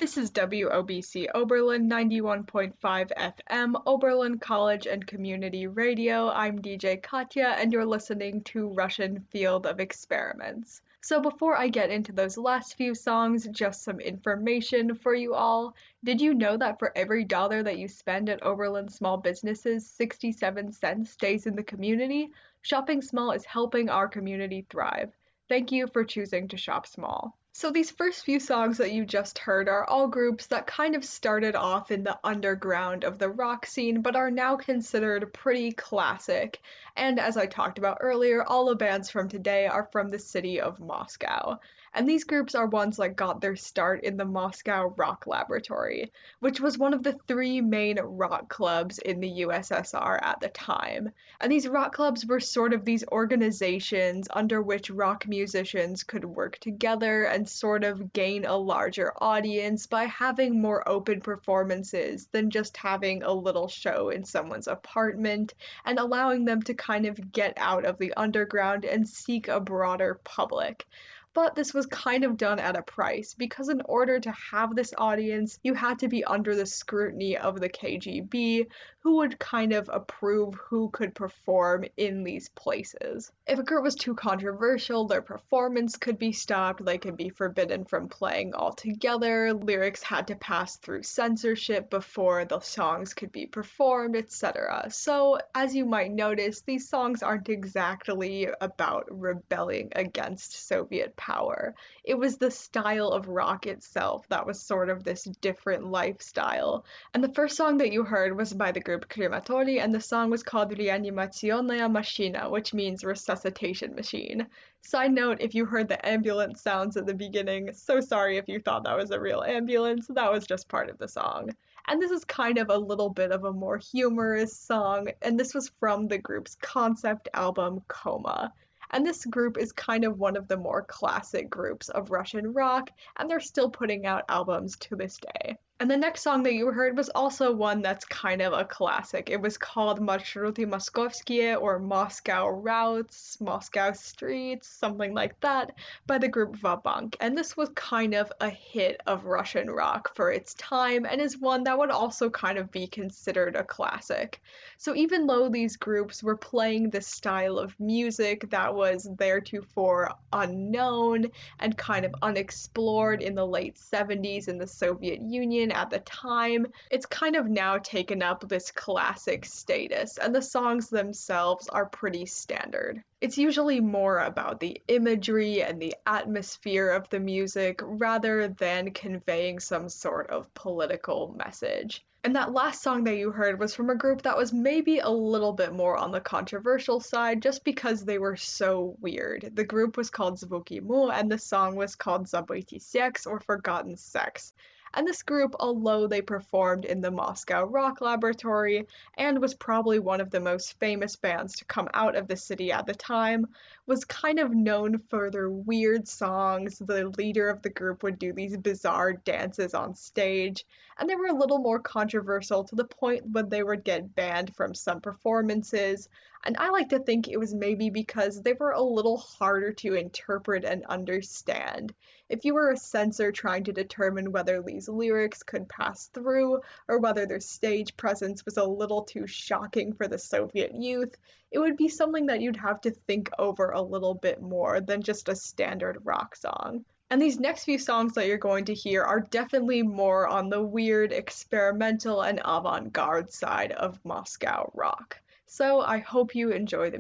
This is WOBC Oberlin 91.5 FM, Oberlin College and Community Radio. I'm DJ Katya, and you're listening to Russian Field of Experiments. So before I get into those last few songs, just some information for you all. Did you know that for every dollar that you spend at Oberlin small businesses, 67 cents stays in the community? Shopping small is helping our community thrive. Thank you for choosing to shop small. So these first few songs that you just heard are all groups that kind of started off in the underground of the rock scene, but are now considered pretty classic. And as I talked about earlier, all the bands from today are from the city of Moscow. And these groups are ones that got their start in the Moscow Rock Laboratory, which was one of the three main rock clubs in the USSR at the time. And these rock clubs were sort of these organizations under which rock musicians could work together and sort of gain a larger audience by having more open performances than just having a little show in someone's apartment, and allowing them to kind of get out of the underground and seek a broader public. But this was kind of done at a price, because in order to have this audience, you had to be under the scrutiny of the KGB, who would kind of approve who could perform in these places. If a group was too controversial, their performance could be stopped, they could be forbidden from playing altogether, lyrics had to pass through censorship before the songs could be performed, etc. So, as you might notice, these songs aren't exactly about rebelling against Soviet power. It was the style of rock itself that was sort of this different lifestyle. And the first song that you heard was by the group Krematoriy, and the song was called Reanimationная Mashina, which means resuscitation machine. Side note, if you heard the ambulance sounds at the beginning, so sorry if you thought that was a real ambulance, that was just part of the song. And this is kind of a little bit of a more humorous song, and this was from the group's concept album Coma. And this group is kind of one of the more classic groups of Russian rock, and they're still putting out albums to this day. And the next song that you heard was also one that's kind of a classic. It was called Marshruty Moskovskie, or Moscow Routes, Moscow Streets, something like that, by the group Va-Bank. And this was kind of a hit of Russian rock for its time, and is one that would also kind of be considered a classic. So even though these groups were playing this style of music that was theretofore unknown and kind of unexplored in the late 70s in the Soviet Union at the time, it's kind of now taken up this classic status, and the songs themselves are pretty standard. It's usually more about the imagery and the atmosphere of the music rather than conveying some sort of political message. And that last song that you heard was from a group that was maybe a little bit more on the controversial side just because they were so weird. The group was called Zvuki Mu, and the song was called Забытый Секс, or Forgotten Sex. And this group, although they performed in the Moscow Rock Laboratory and was probably one of the most famous bands to come out of the city at the time, was kind of known for their weird songs. The leader of the group would do these bizarre dances on stage, and they were a little more controversial to the point when they would get banned from some performances. And I like to think it was maybe because they were a little harder to interpret and understand. If you were a censor trying to determine whether these lyrics could pass through, or whether their stage presence was a little too shocking for the Soviet youth, it would be something that you'd have to think over a little bit more than just a standard rock song. And these next few songs that you're going to hear are definitely more on the weird, experimental, and avant-garde side of Moscow rock. So I hope you enjoy the